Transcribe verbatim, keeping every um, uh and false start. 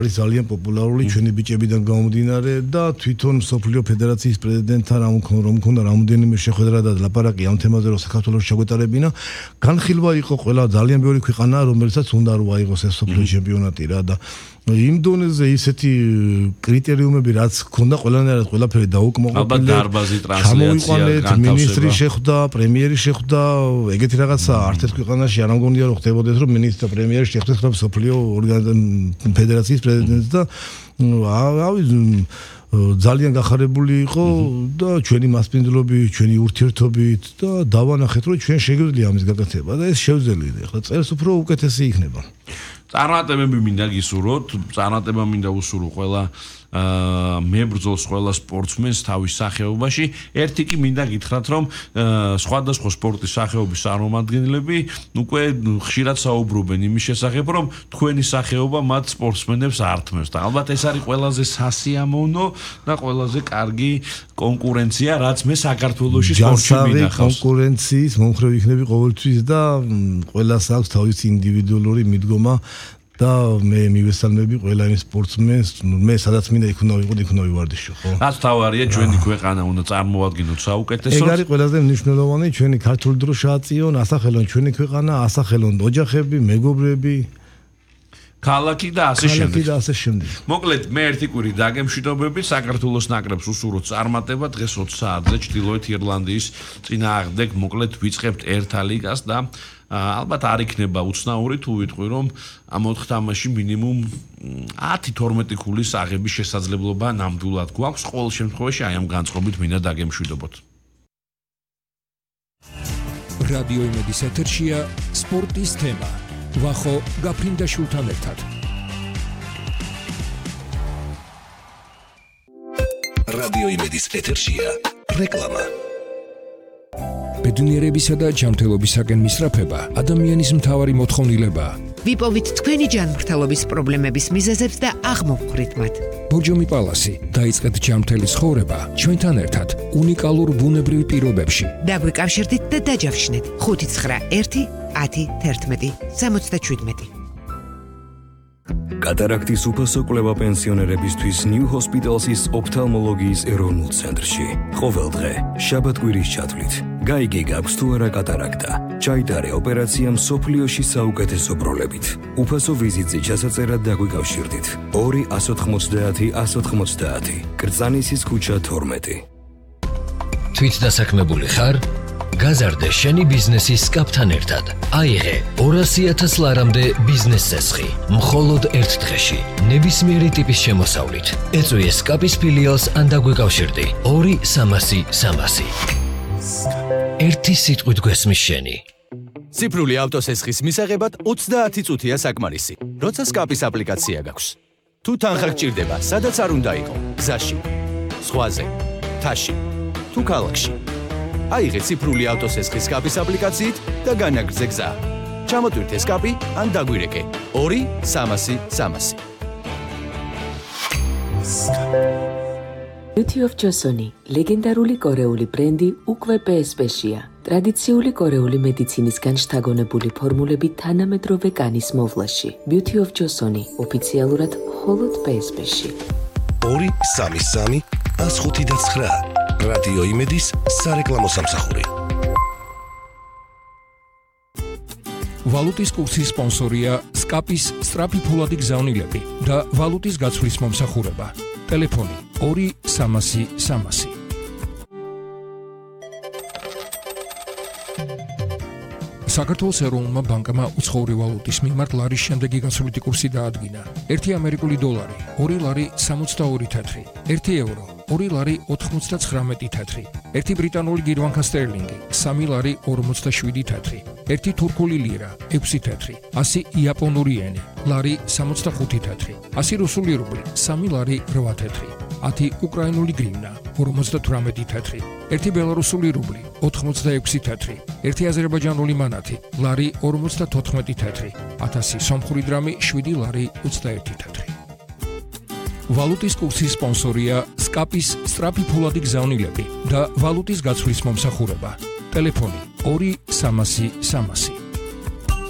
არის ძალიან პოპულარული ჩვენი ბიჭებიდან გამომდინარე და თვითონ სოფლიო ფედერაციის პრეზიდენტთან რომ რომ მქონდა რამოდენიმე შეხვედრა და ლაპარაკი ამ თემაზე რომ საქართველოს შეგვეტარებინა განხილვა იყო ყველა ძალიან ბევრი ქვეყანა რომელსაც უნდა რომ აიღოს ეს სოფლიო ჩემპიონატი რა და იმ დონეზე ისეთი კრიტერიუმები რაც ქონდა ყველანაირად ყველაფერი დაუკმაყოფილე ალბათ დარბაზი ტრანსლაცია მინისტრი შეხვდა პრემიერი შეხვდა ეგეთი რაღაცა არც ერთ ქვეყანაში არ მგონია რომ ხდებოდეს რომ მინისტრი და პრემიერი შეხვდეს ხომ სოფლიო ფედერაციის პრეზიდენტს და ავი ძალიან გახარებული იყო და ჩვენი მასპინძლობი ჩვენი ურთიერთობით და დავანახეთ რომ ჩვენ შეგვიძლია ამის გაკეთება და ეს შევძელია ახლა წელს უფრო უკეთესი იქნება წარმატებები მინდა გისურვოთ, წარმატება მინდა უსურვო ყველა მებრძოლს, ყველა სპორტსმენს თავის სახეობაში. ერთი კი მინდა გითხრათ, რომ სხვადასხვა სპორტის სახეობის წარმომადგენლები უკვე ხშირად საუბრობენ იმის შესახებ, რომ თქვენი სახეობა მათ სპორტსმენებს ართმევს და ალბათ ეს არის ყველაზე სასიამოვნო და ყველაზე კარგი კონკურენცია, რაც მე საქართველოში სპორტში მინახავს. კონკურენციის მომხრე იქნები ყოველთვის და ყველას აქვს თავისი ინდივიდუალური მიდგომა და მე მივესალმები ყველა იმ სპორტსმენს, მე სადაც მინდა იქ უნდა ვიყო, იქ უნდა ვივარდიშო, ხო? რაც თავარია ჩვენი ქვეყანა უნდა წარმოვადგინოთ საუკეთესოდ. ეგ არის ყველაზე მნიშვნელოვანი ჩვენი ქართული დრო შეაწიონ, ასახელონ ჩვენი ქვეყანა, ასახელონ ოჯახები, მეგობრები, ქალაქი და ასე შემდეგ. ქალაქი და ასე შემდეგ. მოკლედ, მე ერთი კვირი დაგემშვიდობებით საქართველოს ნაკრებს უსურვოთ წარმატება დღეს ოცი საათზე ჩრდილოეთ ირლანდიის წინააღმდეგ მოკლედ ვიწყებთ ერთა ლიგას და ალბათ არ იქნება უცნაური თუ ვიტყვი რომ ამ ოთხ თამაში მინიმუმ ათი თორმეტი ქულის აღების შესაძლებლობა ნამდვილად გვაქვს ყოველ შემთხვევაში აი ამ განწყობით მინდა დაგემშვიდობოთ. რადიო იმედის ეთერშია სპორტის თემა. ვახო გაფრინდაშვილთან ერთად. რადიო იმედის ეთერშია რეკლამა. ბედნიერებისა და ჯანმრთელობისაკენ მისწრაფება ადამიანის მთავარი მოთხოვნილებაა. ვიპოვით თქვენი ჯანმრთელობის პრობლემების მიზეზებს და აღმოვხვრით მათ. ბორჯომი პალასი დაიწყეთ ჯანმრთელი ცხოვრება ჩვენთან ერთად უნიკალურ ბუნებრივ პირობებში. დაგვიკავშირდით და დაჯავშნეთ ხუთი ცხრა ერთი ათი თერთმეტი სამოცდაშვიდმეტი. კატარაქტის უფასო კვლევა პენსიონერებისთვის New Hospital's ოფთალმოლოგიის ეროვნულ ცენტრში. ყოველ დღე შაბათ-კვირის ჩათვლით გაიგე გაქვს თუ არა კატარაქტა. ჩაიტარე ოპერაცია მსოფლიოში საუკეთესო პროლებით. უფასო ვიზიტზე ჩასაწერად დაგვიკავშირდით. ორი ათი ოცდაათი ათი ოცდაათი კრწანისის ქუჩა თორმეტი. თვით დასაქმებული ხარ? გაზარდე შენი ბიზნესის სკაპთან ერთად. აიღე ორასი ათას ლარამდე ბიზნეს წესხი. მხოლოდ ერთ დღეში. ნებისმიერი ტიპის შემოსავლით. ეწვიე სკაპის ფილიალს ან დაგვიკავშირდი. ორი სამასი სამასი. ერთი სიტყვით გვესმის შენი. ციფრული ავტოსესხის მისაღებად ოცდაათი წუთია საკმარისი. როცა სკაპის აპლიკაცია გაქვს. თუ თანხა გჭირდება, სადაც არ უნდა იყო, გზაში, ზღვაზე, მთაში, თუ ქალაქში. აიღე ციფრული ავტოსესხის სკაპის აპლიკაციით და განაგრძე გზა. ჩამოტვირთე სკაპი ან დაგვირეკე. ორი სამასი სამასი. Beauty of Joseon, ლეგენდარული კორეული ბრენდი უკვე პე ეს პე-შია. ტრადიციული კორეული მედიცინისგან შთაგონებული ფორმულები თანამედროვე კანის მოვლაში. Beauty of Joseon, ოფიციალურად მხოლოდ პე ეს პე-ში. ორი სამი სამი ათს ხუთი და ცხრა. რადიო იმედის სარეკლამო სამსახური. ვალუტის კურსის სპონსორია სკაპის სწრაფი ფულადი გზავნილები და ვალუტის გაცვლის მომსახურება. ტელეფონი ორი სამასი სამასი. საქართველოს ეროვნულმა ბანკმა უცხოური ვალუტის მიმართ ლარის შემდეგი გასვლითი კურსი დაადგინა. ერთი ამერიკული დოლარი, ორი ლარი სამოცდაორი თეთრი, ერთი ევრო, ორი ლარი ოთხმოცდაცხრამეტი თეთრი, ერთი ბრიტანული გირვანქა სტერლინგი, სამი ლარი ორმოცდაშვიდი თეთრი, ერთი თურქული ლირა, ექვსი თეთრი, ასი იაპონური ენი, ლარი სამოცდახუთი თეთრი, ასი რუსული რუბლი, სამი ლარი რვა თეთრი, ათი უკრაინული გრივნა, ორმოცდათვრამეტი თეთრი, ერთი ბელარუსული რუბლი, ოთხმოცდაექვსი თეთრი, ერთი აზერბაიჯანული მანათი, ლარი ორმოცდათოთხმეტი თეთრი, ათასი სომხური დრამი, შვიდი ლარი ოცდაერთი თეთრი. ვალუტის კურსის სპონსორია სკაპის სწრაფი ფულადი გზავნილები და ვალუტის გაცვლის მომსახურება. ტელეფონი ორი სამასი სამასი.